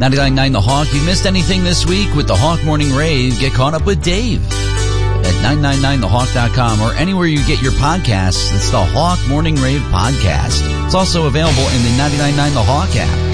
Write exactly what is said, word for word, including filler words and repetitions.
ninety-nine point nine The Hawk. You missed anything this week with the Hawk Morning Rave? Get caught up with Dave at nine nine nine the hawk dot com or anywhere you get your podcasts. It's the Hawk Morning Rave podcast. It's also available in the ninety-nine point nine The Hawk app.